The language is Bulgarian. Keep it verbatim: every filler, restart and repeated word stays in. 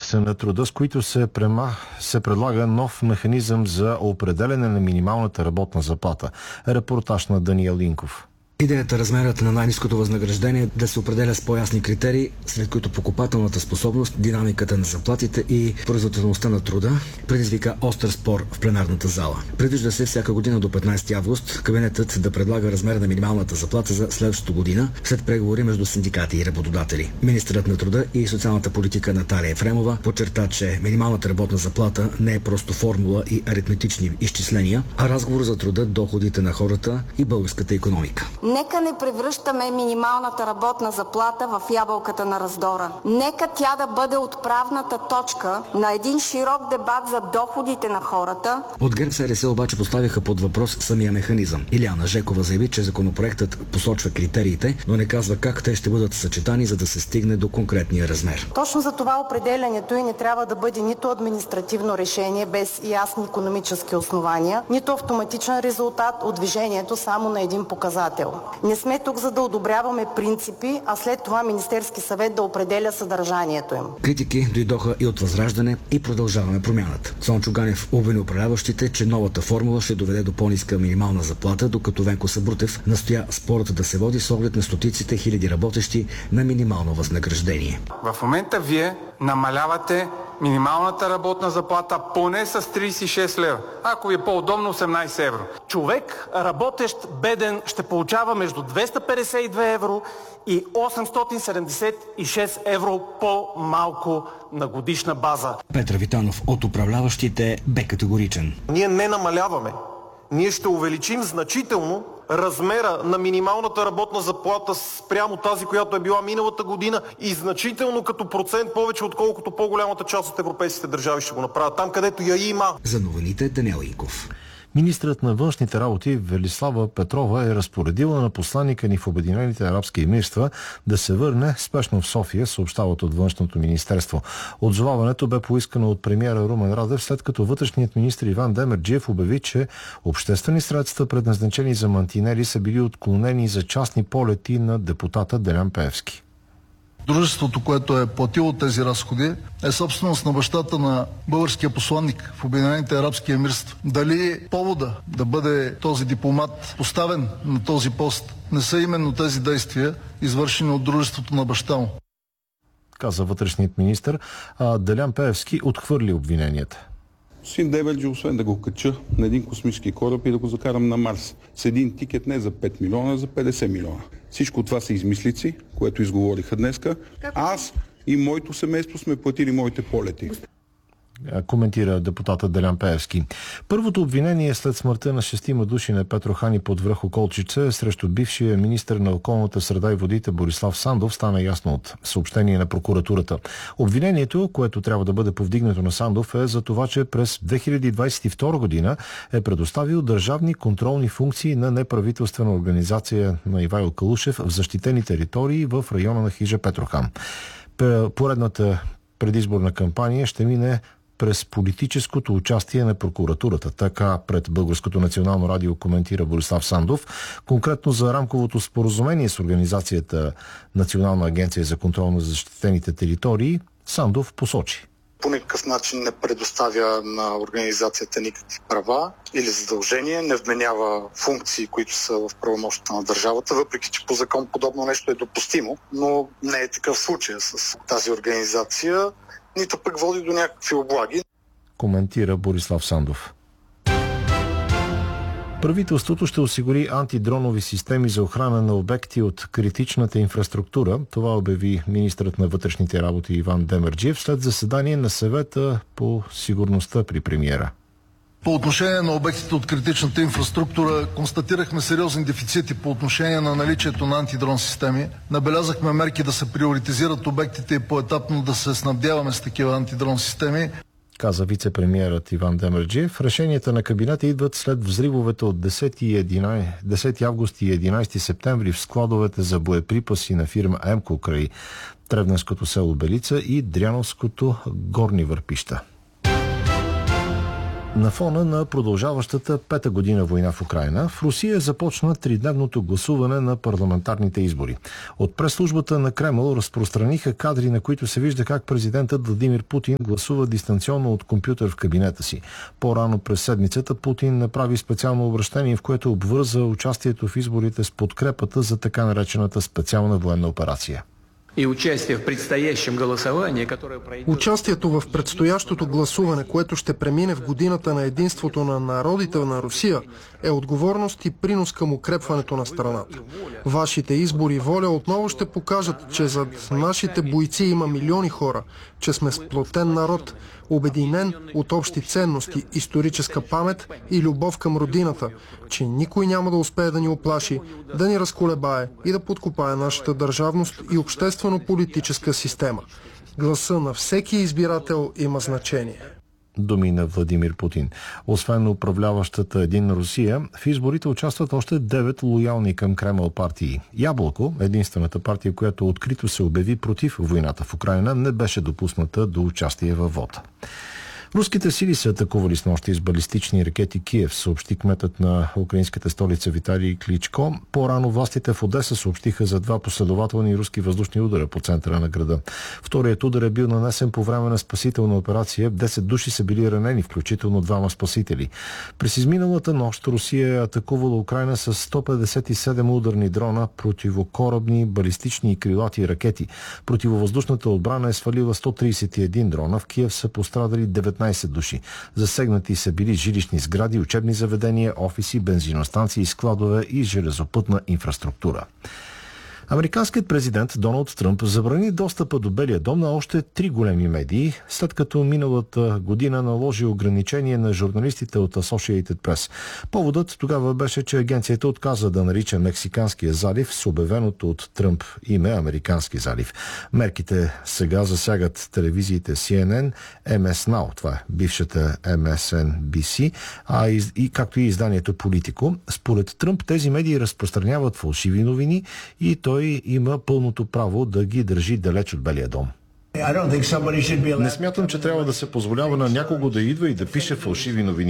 Министерството на труда, с които се, према, се предлага нов механизъм за определяне на минималната работна заплата. Репортаж на Даниел Инков. Идеята размерът на най-ниското възнаграждение да се определя с по-ясни критерии, след които покупателната способност, динамиката на заплатите и производителността на труда предизвика остър спор в пленарната зала. Предвижда се всяка година до петнайсети август кабинетът да предлага размер на минималната заплата за следващата година след преговори между синдикати и работодатели. Министърът на труда и социалната политика Наталия Ефремова подчерта, че минималната работна заплата не е просто формула и аритметични изчисления, а разговор за труда, доходите на хората и българската икономика. Нека не превръщаме минималната работна заплата в ябълката на раздора. Нека тя да бъде отправната точка на един широк дебат за доходите на хората. От ГЕРБ СДС обаче поставиха под въпрос самия механизъм. Илияна Жекова заяви, че законопроектът посочва критериите, но не казва как те ще бъдат съчетани, за да се стигне до конкретния размер. Точно за това определянето и не трябва да бъде нито административно решение без ясни икономически основания, нито автоматичен резултат от движението само на един показател. Не сме тук, за да одобряваме принципи, а след това Министерски съвет да определя съдържанието им. Критики дойдоха и от Възраждане и Продължаваме промяната. Цончо Ганев обвини управляващите, че новата формула ще доведе до по-ниска минимална заплата, докато Венко Сабрутев настоя спорът да се води с оглед на стотиците хиляди работещи на минимално възнаграждение. В момента вие намалявате минималната работна заплата поне с трийсет и шест лева. Ако ви е по-удобно, осемнайсет евро. Човек, работещ, беден, ще получава между двеста петдесет и две евро и осемстотин седемдесет и шест евро по-малко на годишна база. Петър Витанов от управляващите бе категоричен. Ние не намаляваме. Ние ще увеличим значително размера на минималната работна заплата спрямо тази, която е била миналата година и значително като процент повече, отколкото по-голямата част от европейските държави ще го направят. Там, където я има. За новините Даниел Инков. Министрът на външните работи Велислава Петрова е разпоредила на посланника ни в Обединените арабски емирства да се върне спешно в София, съобщават от Външното министерство. Отзоваването бе поискано от премиера Румен Радев, след като вътрешният министр Иван Демерджиев обяви, че обществени средства, предназначени за мантинели, са били отклонени за частни полети на депутата Делян Пеевски. Дружеството, което е платило тези разходи, е собственост на бащата на българския посланник в Обединените арабски емирства. Дали повода да бъде този дипломат поставен на този пост не са именно тези действия, извършени от дружеството на баща му? Каза вътрешният министър, а Делян Пеевски отхвърли обвиненията. Син Демерджи, освен да го кача на един космически кораб и да го закарам на Марс с един тикет не за пет милиона, а за петдесет милиона. Всичко това са измислици, което изговориха днеска. Аз и моето семейство сме платили моите полети. Коментира депутата Делян Пеевски. Първото обвинение след смъртта на шестима души на Петрохани под връх Околчица срещу бившия министър на околната среда и водите Борислав Сандов стана ясно от съобщение на прокуратурата. Обвинението, което трябва да бъде повдигнато на Сандов, е за това, че през две хиляди двадесет и втора година е предоставил държавни контролни функции на неправителствена организация на Ивайло Калушев в защитени територии в района на хижа Петрохан. Поредната предизборна кампания ще мине през политическото участие на прокуратурата. Така пред Българското национално радио коментира Борислав Сандов. Конкретно за рамковото споразумение с организацията Национална агенция за контрол на защитените територии, Сандов посочи. По никакъв начин не предоставя на организацията никакви права или задължения, не вменява функции, които са в правомощията на държавата, въпреки че по закон подобно нещо е допустимо, но не е такъв случай с тази организация, нито пък води до някакви облаги. Коментира Борислав Сандов. Правителството ще осигури антидронови системи за охрана на обекти от критичната инфраструктура. Това обяви министърът на вътрешните работи Иван Демерджиев след заседание на съвета по сигурността при премиера. По отношение на обектите от критичната инфраструктура констатирахме сериозни дефицити по отношение на наличието на антидрон системи. Набелязахме мерки да се приоритизират обектите и поетапно да се снабдяваме с такива антидрон системи, каза вице-премиерът Иван Демерджиев. Решенията на кабинета идват след взривовете от десети август и единайсети септември в складовете за боеприпаси на фирма Емко край Тревненското село Белица и Дряновското Горни Върпища. На фона на продължаващата пета година война в Украйна, в Русия започна тридневното гласуване на парламентарните избори. От пресслужбата на Кремъл разпространиха кадри, на които се вижда как президентът Владимир Путин гласува дистанционно от компютър в кабинета си. По-рано през седмицата Путин направи специално обращение, в което обвърза участието в изборите с подкрепата за така наречената специална военна операция. И участие в предстоящем голосовании, которое пройдет... Участието в предстоящото гласуване, което ще премине в годината на единството на народите на Русия, е отговорност и принос към укрепването на страната. Вашите избори и воля отново ще покажат, че зад нашите бойци има милиони хора, че сме сплотен народ, обединен от общи ценности, историческа памет и любов към родината, че никой няма да успее да ни оплаши, да ни разколебае и да подкопае нашата държавност и обществено-политическа система. Гласа на всеки избирател има значение. Думи на Владимир Путин. Освен управляващата Единна Русия, в изборите участват още девет лоялни към Кремъл партии. Яблоко, единствената партия, която открито се обяви против войната в Украйна, не беше допусната до участие във вота. Руските сили са атакували с нощи с балистични ракети Киев, съобщи кметът на украинската столица Виталий Кличко. По-рано властите в Одеса съобщиха за два последователни руски въздушни удара по центъра на града. Вторият удар е бил нанесен по време на спасителна операция. десет души са били ранени, включително двама спасители. През изминалата нощ Русия е атакувала Украйна с сто петдесет и седем ударни дрона, противокорабни, балистични и крилати ракети. Противовъздушната отбрана е свалила сто тридесет и един дрона. В Киев са пострадали деветнайсет души. Засегнати са били жилищни сгради, учебни заведения, офиси, бензиностанции, складове и железопътна инфраструктура. Американският президент Доналд Тръмп забрани достъпа до Белия дом на още три големи медии, след като миналата година наложи ограничение на журналистите от Associated Press. Поводът тогава беше, че агенцията отказа да нарича Мексиканския залив с обявеното от Тръмп име Американски залив. Мерките сега засягат телевизиите Си Ен Ен, Ем Ес Now, това е бившата Ем Ес Ен Би Си, а и, и както и изданието Политико. Според Тръмп тези медии разпространяват фалшиви новини и той има пълното право да ги държи далеч от Белия дом. Не смятам, че трябва да се позволява на някого да идва и да пише фалшиви новини.